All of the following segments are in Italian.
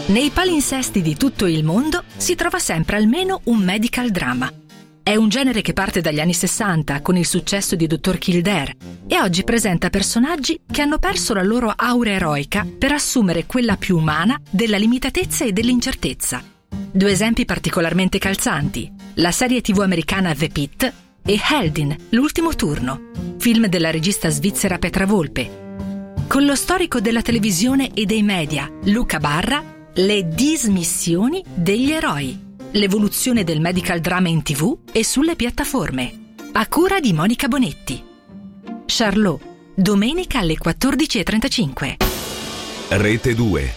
Nei palinsesti di tutto il mondo si trova sempre almeno un medical drama. È un genere che parte dagli anni 60 con il successo di Dr. Kildare e oggi presenta personaggi che hanno perso la loro aura eroica per assumere quella più umana della limitatezza e dell'incertezza. Due esempi particolarmente calzanti: la serie TV americana The Pitt e Heldin, l'ultimo turno, film della regista svizzera Petra Volpe. Con lo storico della televisione e dei media, Luca Barra, le dismissioni degli eroi. L'evoluzione del medical drama in TV e sulle piattaforme. A cura di Monica Bonetti. Charlot, domenica alle 14:35. Rete 2.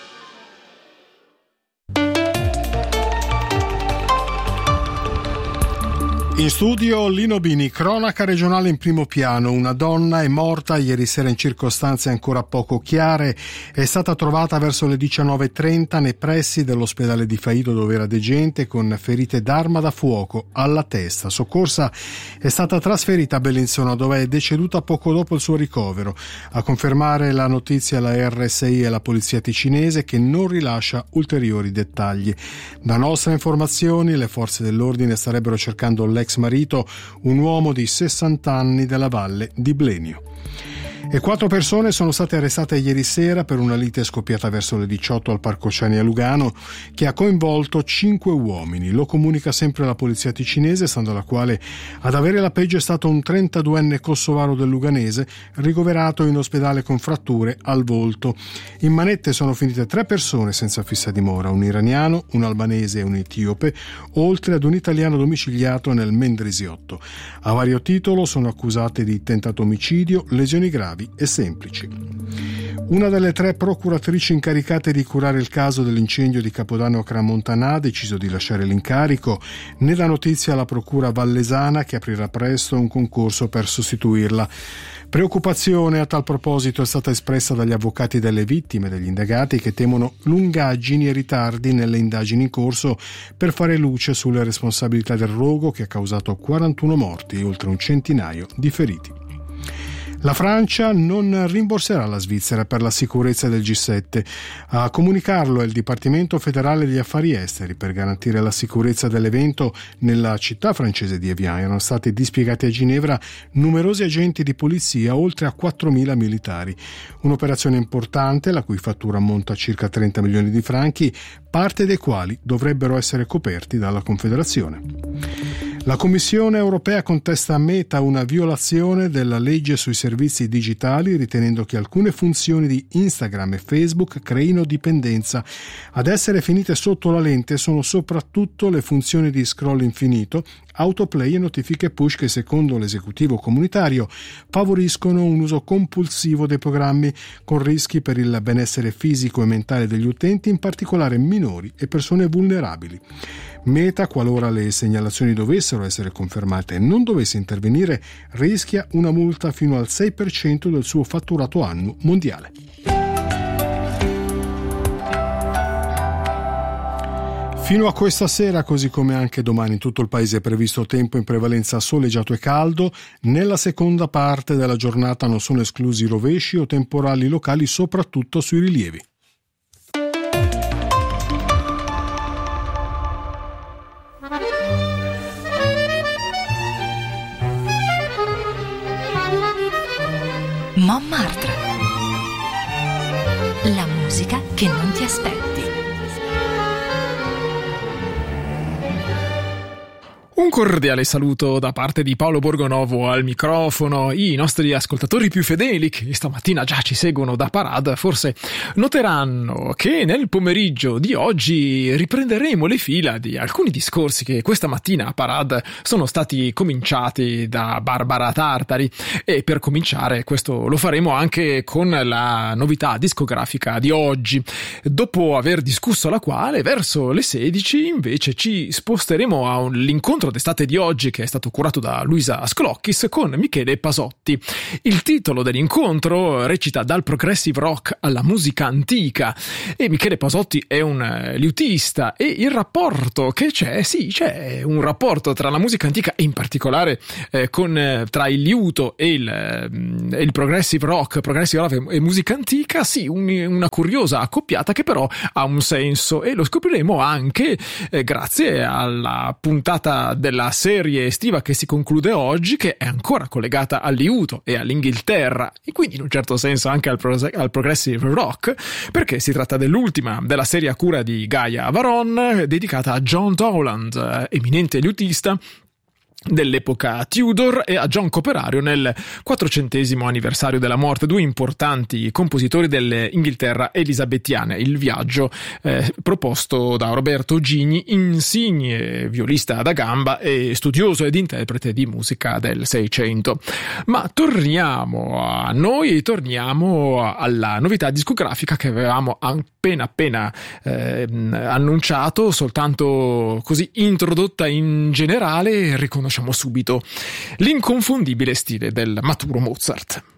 In studio Lino Bini, cronaca regionale in primo piano. Una donna è morta ieri sera in circostanze ancora poco chiare. È stata trovata verso le 19:30 nei pressi dell'ospedale di Faido, dove era degente, con ferite d'arma da fuoco alla testa. Soccorsa è stata trasferita a Bellinzona, dove è deceduta poco dopo il suo ricovero. A confermare la notizia la RSI e la polizia ticinese, che non rilascia ulteriori dettagli. Da nostre informazioni, le forze dell'ordine starebbero cercando l'ex marito, un uomo di 60 anni della valle di Blenio. E 4 persone sono state arrestate ieri sera per una lite scoppiata verso le 18 al Parco Ciani a Lugano, che ha coinvolto 5 uomini. Lo comunica sempre la polizia ticinese, stando alla quale ad avere la peggio è stato un 32enne kosovaro del Luganese, ricoverato in ospedale con fratture al volto. In manette sono finite 3 persone senza fissa dimora: un iraniano, un albanese e un etiope, oltre ad un italiano domiciliato nel Mendrisiotto. A vario titolo sono accusati di tentato omicidio, lesioni gravi e semplici. Una delle 3 procuratrici incaricate di curare il caso dell'incendio di Capodanno a Cramontanà ha deciso di lasciare l'incarico. Ne dà notizia la procura vallesana, che aprirà presto un concorso per sostituirla. Preoccupazione a tal proposito è stata espressa dagli avvocati delle vittime e degli indagati, che temono lungaggini e ritardi nelle indagini in corso per fare luce sulle responsabilità del rogo, che ha causato 41 morti e oltre un centinaio di feriti. La Francia non rimborserà la Svizzera per la sicurezza del G7. A comunicarlo è il Dipartimento federale degli affari esteri. Per garantire la sicurezza dell'evento nella città francese di Evian erano stati dispiegati a Ginevra numerosi agenti di polizia, oltre a 4.000 militari. Un'operazione importante, la cui fattura ammonta a circa 30 milioni di franchi, parte dei quali dovrebbero essere coperti dalla Confederazione. La Commissione europea contesta a Meta una violazione della legge sui servizi digitali, ritenendo che alcune funzioni di Instagram e Facebook creino dipendenza. Ad essere finite sotto la lente sono soprattutto le funzioni di scroll infinito, autoplay e notifiche push, che secondo l'esecutivo comunitario favoriscono un uso compulsivo dei programmi, con rischi per il benessere fisico e mentale degli utenti, in particolare minori e persone vulnerabili. Meta, qualora le segnalazioni dovessero essere confermate e non dovesse intervenire, rischia una multa fino al 6% del suo fatturato annuo mondiale. Fino a questa sera, così come anche domani, in tutto il paese è previsto tempo in prevalenza soleggiato e caldo. Nella seconda parte della giornata non sono esclusi rovesci o temporali locali, soprattutto sui rilievi. Montmartre. La musica che non ti aspetti. Un cordiale saluto da parte di Paolo Borgonovo al microfono. I nostri ascoltatori più fedeli, che stamattina già ci seguono da Parade, forse noteranno che nel pomeriggio di oggi riprenderemo le fila di alcuni discorsi che questa mattina a Parade sono stati cominciati da Barbara Tartari, e per cominciare questo lo faremo anche con la novità discografica di oggi, dopo aver discusso la quale verso le 16 invece ci sposteremo all'incontro l'incontro d'estate di oggi, che è stato curato da Luisa Sclocchis con Michele Pasotti. Il titolo dell'incontro recita Dal progressive rock alla musica antica, e Michele Pasotti è un liutista, e il rapporto che c'è un rapporto tra la musica antica e in particolare tra il liuto e il progressive rock e musica antica, una curiosa accoppiata che però ha un senso, e lo scopriremo anche grazie alla puntata della serie estiva che si conclude oggi, che è ancora collegata al liuto e all'Inghilterra, e quindi in un certo senso anche al progressive rock, perché si tratta dell'ultima della serie a cura di Gaia Varon, dedicata a John Dowland, eminente liutista dell'epoca Tudor, e a John Coperario nel 400° anniversario della morte, due importanti compositori dell'Inghilterra elisabettiana. Il viaggio proposto da Roberto Gigni, insigne violista da gamba e studioso ed interprete di musica del Seicento. Ma torniamo a noi e torniamo alla novità discografica che avevamo appena annunciato, soltanto così introdotta in generale. Riconosciamo subito l'inconfondibile stile del maturo Mozart.